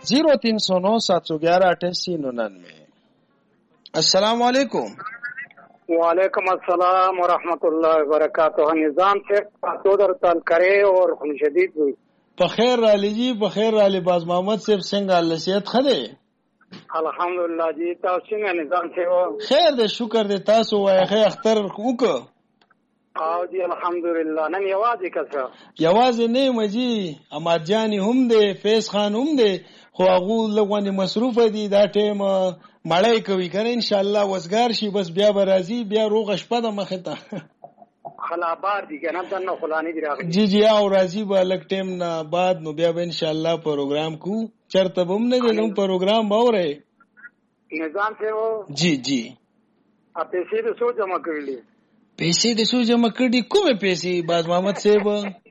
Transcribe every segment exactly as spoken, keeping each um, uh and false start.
जीरो तीन सौ नौ सात सौ ग्यारह अठासी निन्यानवे। अस्सलाम वालेकुम। वालेकुम अस्सलाम व रहमतुल्लाहि व बरकातुहू। निजाम से सौदर ताल करे और खुशदीद हुई। बखैर राली जी, बखैर राली बाज मोहम्मद साहब सिंह अल्लाह सेहत खदे। अल्हम्दुलिल्लाह जी, ताऊ सिंह निजाम से हो खैर दे, शुक्र दे, तासु वाय खै अख्तर कुक आओ जी अल्हम्दुलिल्लाह। नन यवाजी कसा यवाज ने मजी अमाद जानी हम दे, फैज खान हम दे, खो अगू लगवानी मसरूफ दी दा टेम मड़ाई कोي करे इंशाअल्लाह वसगार शी बस बिया बराजी बिया रोग शपद मखता खलाबार दी के ना तन्नो खुलानी दी राखी जी जी आओ राजी बा लग टेम ना बाद नो बिया इंशाअल्लाह प्रोग्राम को चरता बमने दे नु प्रोग्राम बावरे निजाम से हो जी जी। अब पैसे तो सो जमा कर ली पैसे दे सो जमा कर दी कोमे पैसे बाज मोहम्मद साहब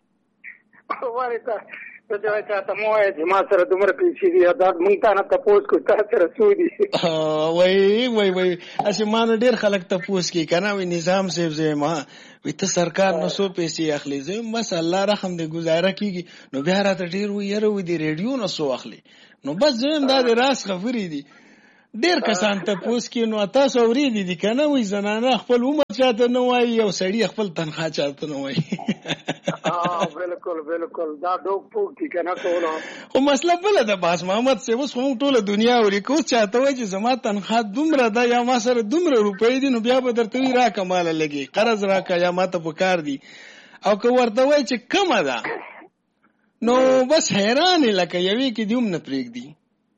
वारे ता तो जो है चाहता मोए जमा सर तुमरे पैसे दी आदत मुंगता ना तपोस को तरह सूदी वही वही वही ऐसे मानो ढेर खलक तपोस की कहना वी निजाम साहब से मां वी तो सरकार न सो पैसे अखली जे बस अल्लाह रहम दे गुजारा कीगी नो बिहार त ढेर वी यार वी दी रेडियो न सो अखली नो बस जम दा रास खबरी दी ډیر کسان ته پوس کې نو تاسو اوریدي دي کنه وای زنانه خپل عمر چاته نه وای او سړی خپل تنخواه چاته نه وای ها بالکل بالکل دا ډوب پوک دي کنه ټول او مسله بل ده باز محمد سے اوس هم ټوله دنیا اوري کو چاته وای چې زما تنخواه دومره ده یا ما سره دومره روپۍ دي نو بیا به درته وی را کمال لګي قرض راکا یا ماته پکار دي او که ورته وای چې کم ده نو بس حیران لکه یوي کې دیوم نه پریک دي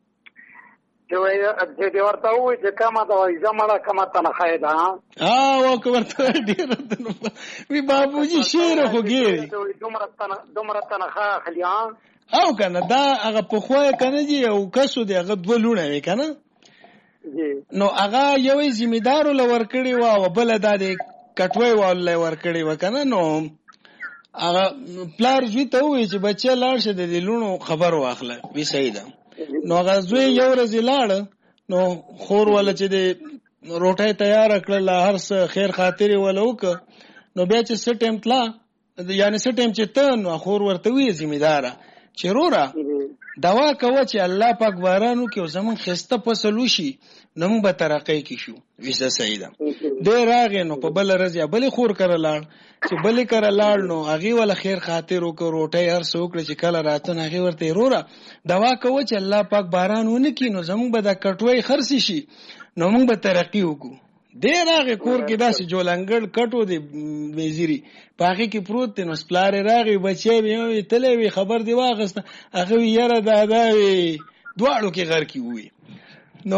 جو چې دی ورته وای چې کما دا وای زمړه کما تنخواه ده ها او که ورته ډیر وی بابوجي شعر خوګي دومره تن دومره تنخواه خلیان او کنه دا هغه په خوای کنه جی او کسو دی هغه دولونه وی کنه جی نو هغه یوې ذمہدار لور کړی و او بل د کټوي والله ور کړی و کنه نو هغه پلار زوی ته وی چې بچا لاړ شه د لونو خبر واخله وی صحیح ده نو غزوی یو ورځ لاړ نو خور ولا چې د روټۍ تیار کړل هر څه خیر خاطر ولوک نو بیا چې سټیم تلا یعنی سټیم چې ته نو خور ورته وی ذمہدار چې رورا دوا کوي چې الله پاک بارانو کې زمون خسته فصلو شي نو موږ به ترقې کې شو ویسه صحیح ده ډېر راغې نو په بل رضیا بلې خور کړه لاړ چې بلې کړه لاړ نو هغه ول خیر خاطر وکړ روټي هر څوک چې کله راته هغه ورته رورا دوا کوي چې الله پاک بارانونه کې نو زمون به د کټوي خرسي شي نو موږ به ترقې وکړو ډېر هغه کور کې داسې جولنګړ کټو دی وزیری پاکي کې پروت دی نو سپلار راغی بچي وی تلې وی خبر دی واغست هغه یاره دادا وی دواړو کې غر کې وی نو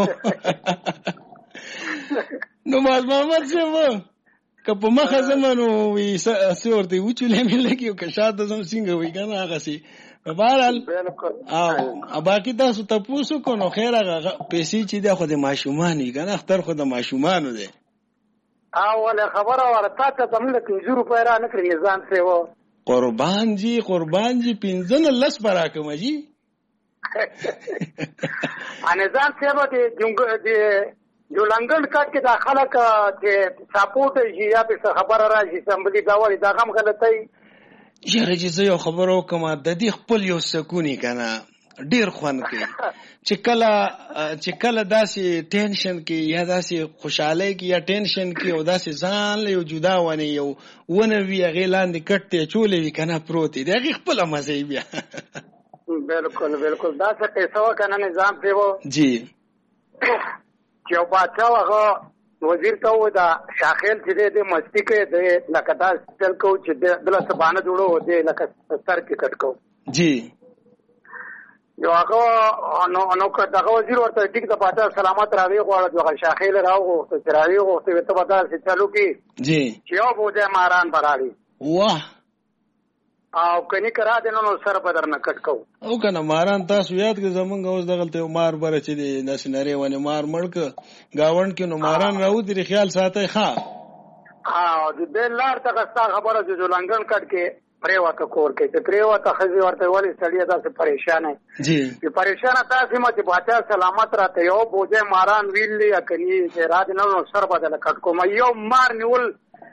نو ماز محمد صاحب که په مخه زمانو وی سورته وچولې مې لګي او که شاته زم څنګه وی کنه هغه سي بهرحال او باقي تاسو تاسو کو نو خیر هغه پیسې چې د خو د ماشومان یې کنه اختر خو د ماشومان دی اوله خبره ورته ته تمله پنځه روپۍ را نه کړی نظام څه و قربان جی قربان جی پنځه لس براکم جی نظام څه و دي جو لنګل کټ کې داخله کا چې سپورټ شي یا په خبره راځي سمبلي دا وایي دا هم غلطي یاره چې زه یو خبرو کوم د دې خپل یو سکونی کنه ډیر خوان کوي چې کله چې کله داسې ټینشن کې یا داسې خوشاله کې یا ټینشن کې او داسې ځان له جدا ونه یو ونه وی غیلاندې کټه چولې وی کنه پروت دی هغه خپل مزه بیا بالکل بالکل دا څه پیسو کنه نظام دی وو جی چې او باچا هغه وزیر ته و دا شاخیل چې د مستی کې د لکه دا چل کو چې د بل سبانه جوړو دی لکه سر کې کټ کو جی یو هغه نو نو که دا وزیر ورته ټیک د باچا سلامت راوي غواړي د شاخیل راو ته راوي او ته ته بدل چې چلو کې جی چې او بوجه ماران برالي واه او کني کرا دینو نو سر بدر نه کټ کو او کنه ماران تاسو یاد کې زمونږ اوس دغلته مار بره چې دی نشنری ونه مار مړک گاوند کې نو ماران راو دي خیال ساتي ښا ها د دې لار ته غستا خبره جو لنګن کټ کې پریواته کور کې چې پریواته خزي ورته ولې سړی تاسو پریشان جی په پریشان تاسو مته باچا سلامت راته یو بوجه ماران ویلې کني چې را دینو نو سر بدل کټ کو مې یو مار نیول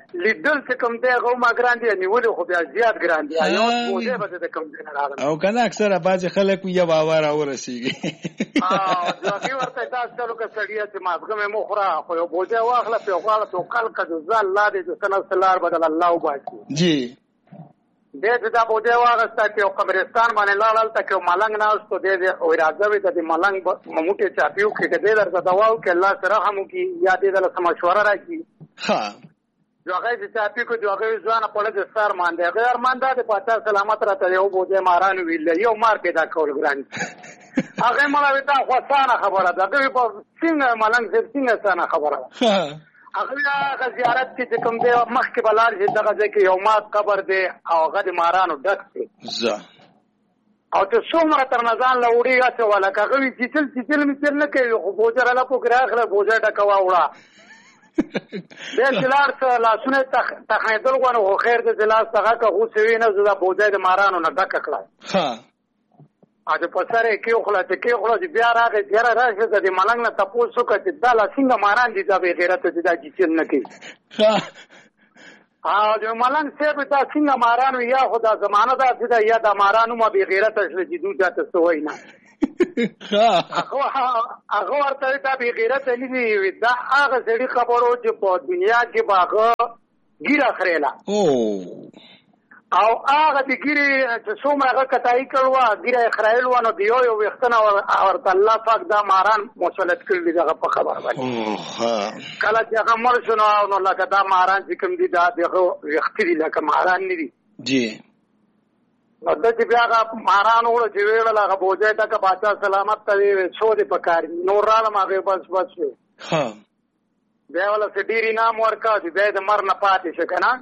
لیدل څه کوم دی هغه ما ګران دي نیولې خو بیا زیات ګران دي یو بوجه به د کوم دی نه راغلی او کنه اکثره بعضې خلک یو باور راورسېږي هغې ورته داسې چلو که سړیه چې مازغه مې مه خوره خو یو بوجه واخله پې غواړه توکل که د ځه الله دې د څه نه لار بدل الله وباسي جی دی چې دا بوجه واخسته چې یو قبرستان باندې لاړ هلته کې یو ملنګ ناست و دی وایي راځه وایي د دې ملنګ موټې چاپي وکړي که دی درته دوا وکړي الله سره رحم وکړي یا دې دله څه مشوره راکړي ښه جو هغه چې چاپي کړو جو هغه ځوانه خوړه د ستا ارمان دی هغه ارمان دا دی پاچا سلامت راته یو بوجه ماران ویل یو مار پیدا کول ګران هغه مله وي دا خو اسانه خبره ده هغه په څنګه ملنګ صاحب څنګه اسانه خبره ده هغه هغه زیارت چې کوم دی مخکې به لاړ شي دغه ځای کې یو مات قبر دی او هغه د مارانو ډک دی او ته څومره تر نه ځان له وړي اچوله که هغه وي چیچل چیچل مې چل نه کوي خو بوجه راله پوکې راخله بوجه ډکه واوړه بیا چې لاړ څه لاسونه یې تخنېدل غواړم خو خیر دی چې لاس دغه که غوڅې وي نه زه دا بوجه د مارانو نه ډکه کړه او چې په سر یې کېوخله چې کېوخله چې بیا راغی چې یاره راشه د دې ملنګ نه تپوس وکړه چې دا لا څنګه ماران دي دا بې غیرته چې دا چیچل نه کوي او د ملنګ صاحب دا څنګه ماران وي یا خو دا زمانه داسې ده یا دا ماران ومه بې غیرته شله چې دوی چاته څه وایي نه هغه ورته دا بې غیرته نه دي دا هغه سړي خبرو چې په دنیا کې به هغه ګیره خریله او هغه د ګیرې چې څومره هغه کتایي کړل وه ګیره یې خرایل وه نو د یو یو ویښتنه ورته الله پاک دا ماران مسلط کړي دي دغه په خبره باندې کله چې هغه مړ شو نو لکه دا ماران چې کوم دي دا د هغه ویښته دي لکه ماران نه دي جی نو ده چې بیا هغه ماران وړه چې ویړل هغه بوجه ټکه باچا سلامت ته ویې څو دې په کار نور رالم هغې بس بس وې بیا وله څه ډېر انعام ورکړه چې بیا یې د مر نه پاتې شه که نه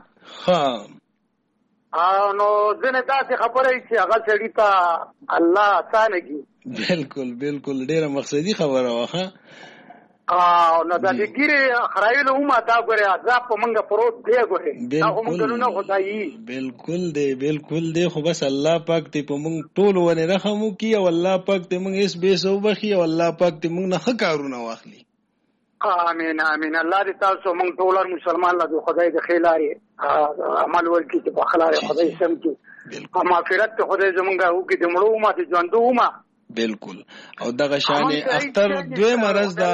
نو ځینې داسې خبره چې هغه سړي ته الله اسانه کړي بالکل بالکل ډېره مقصدي خبره وه نو دا د ګیرې خرایلو هم دا ګورې عذاب په موږ پروت دی ګورې دا خو موږ نه خدایي بالکل دی بالکل دی خو بس الله پاک دې په موږ ټولو باندې رحم وکړي او الله پاک دې موږ هېڅ بېس وبخي او الله پاک دې موږ نه ښه کارونه واخلي امین امین الله دې تاسو موږ ټول مسلمان له خدای د ښې لارې عمل وکړي چې په ښه لارې خدای سم کړي او مغفرت ته خدای زمونږ وکړي د مړو ومه د ژوندو ومه بالکل او دغه شانې اختر دوی مرز ده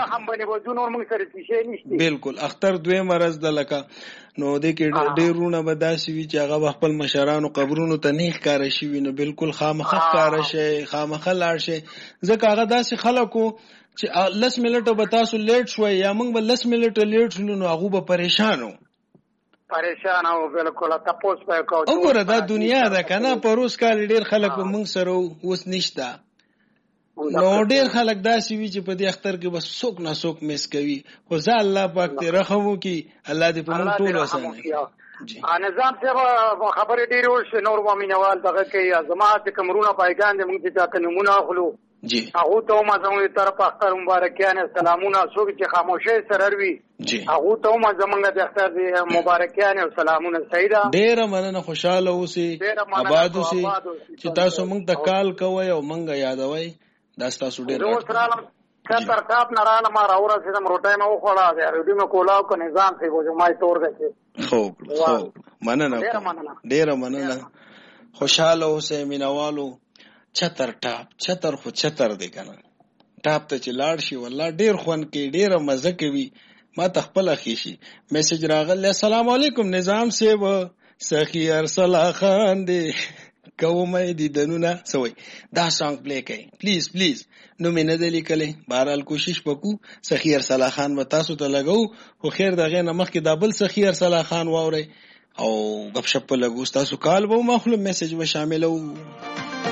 بالکل اختر دوی مرز ده لکه نو دې کې ډېرونه به داسې وي چې هغه به خپل مشرانو قبرونو ته نه ښکاره شوي نو بالکل خامخه ښکاره شي خامخه لاړ شي ځکه هغه داسې خلکو چې لس منټه به تاسو لیټ شوئ یا موږ به لس منټه لیټ شولو نو هغوی به پریشان وو پریشان او بالکل تاسو په کو وګوره دا دنیا ده کنه پروس کال ډیر خلک موږ سره اوس نشته نو ډیر خلک داسې وي چې په دې اختر کې بس څوک نه څوک مس کوي خو ځا الله پاک دې رحم وکړي الله دې په موږ ټول وسنه نظام صاحب خبرې ډېرې وشوې نور مینوال دغه کوي زما چې کمرونه پایګان دي موږ چې چاته نمونه اخلو جی هغه ته ما زموږ طرف اختر مبارکیان سلامونه څوک چې خاموشي سره وي جی هغه ته ما زموږ د اختر مبارکیان او سلامونه سیدا ډېر مننه خوشاله اوسئ آباد اوسئ چې تاسو موږ ته کال کوئ او موږ یادوئ دا تاسو ډېر چتر ټاپ نه رااله ما راورسېدم روټۍ مې وخوړه ریډیو مې کولاو که نظام صاحب و ما یې تور دی خو مننه ډېره مننه خوشحاله اوسئ مینوالو چتر ټاپ چتر خو چتر دی که نه ټاپ ته چې لاړ شي والله ډېر خوند کوي ډېره مزه کوي ما ته خپله خیشي میسج راغلی السلام علیکم نظام صاحب سخي ارسلا خان دی کومه دیدنونه سوی دا سانګ پلی کوي پلیز پلیز نو مې نه دی لیکلی بهرحال کوشش وکړو سخي ارسلا خان به تاسو ته لګو خو خیر د هغې نه مخکې دا بل سخي ارسلا خان واورئ او ګپ شپ په لګو ستاسو کال به هم اخلو میسج به شاملو